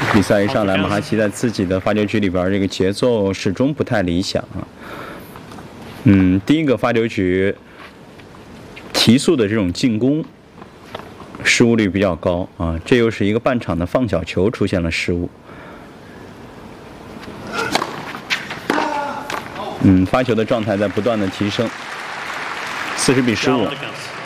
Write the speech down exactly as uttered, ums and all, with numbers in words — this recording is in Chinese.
比赛一上来，马哈奇在自己的发球局里边，这个节奏始终不太理想啊。嗯，第一个发球局提速的这种进攻失误率比较高啊，这又是一个半场的放小球出现了失误。嗯，发球的状态在不断的提升，四十比十五。